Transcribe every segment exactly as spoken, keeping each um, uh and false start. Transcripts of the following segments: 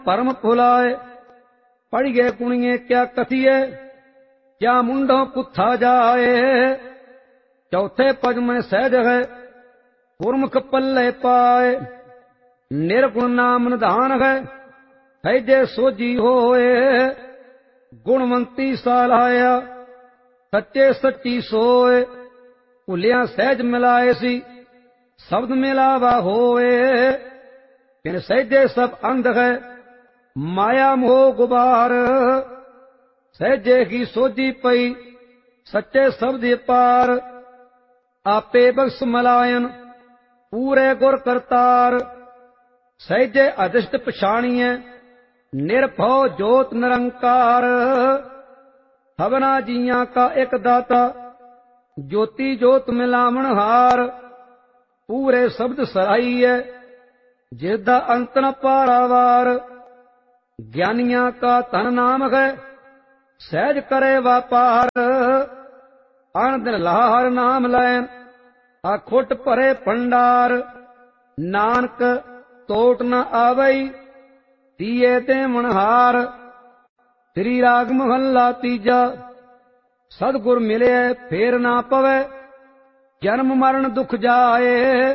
परम फुलाए। पढ़िए कुणिए क्या कथिए, क्या मुंडों पुथा जाए। चौथे पद में सहज है, गुरमुख पल्ले पाए। निर्गुण नाम निधान है, सहजे सोजी होए। गुणवंती सालाया, सच्चे सच्ची सोए। भुलिया सहज मिलाए सी, शब्द मिलावा होए। फिर सहजे सब अंध है, माया मोह गुबार। सहजे की सोजी पई, सच्चे शब्द पार। आपे बख्श मलायन, पूरे गुर करतार। सहजे अधिष्ट पछाणिए, निर्भव जोत निरंकार। सबना जिया का एक दाता, ज्योति जोत मिलावण हार। पूरे शब्द सराइए, जिसदा अंत न पारावार। ज्ञानिया का धन नाम है, सहज करे व्यापार। अन दिन लाहर नाम लैन, अखुट भरे भंडार। नानक तोट न आवई, दिए देवण हार। श्री राग महला तीजा। सदगुर मिले फेर ना पवे, जन्म मरण दुख जाए।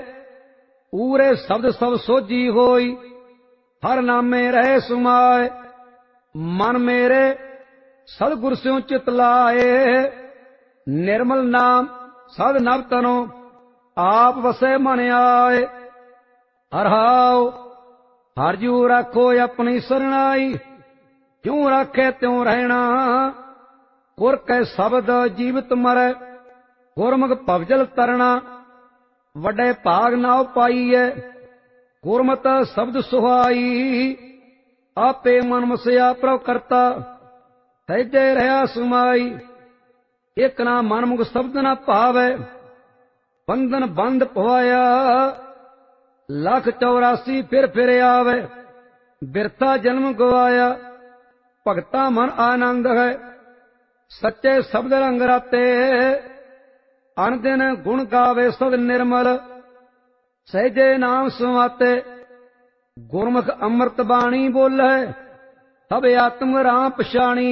पूरे शब्द सब सोजी होई, हर नामे रहे सुमाए। मन मेरे सदगुर स्यों चित लाए। निर्मल नाम सद नव तनो, आप वसे मन आए। हरहाओ हर जू राखो अपनी सरणाई, क्यों राखे त्यों रहना। गुर कै शब्द जीवित मरै, गुरमुख भवजल तरना। वड्डे भाग नाव पाईए, गुरमत शब्द सुहाई। आपे मन मसया प्रभ करता, सहजे रहा सुमाई। एक ना मन मुख शब्द न भावै, बंधन बंद पवाया। लख चौरासी फिर फिर आवे, बिरथा जन्म गवाया। भगता मन आनंद है, सच्चे शब्द रंग राते। अन दिन गुण गावे सद निर्मल, सहजे नाम सुमाते। गुरमुख अमृत बाणी बोले, सब आत्म राम पछाणी।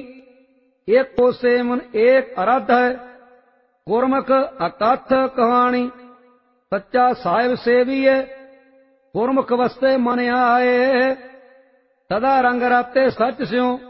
एक को सेवन एक अराध है, गुरमुख अकथ कहानी। सच्चा साहिब सेविए, गुरमुख वस्ते मन आए। सदा रंग राते सच स्यों,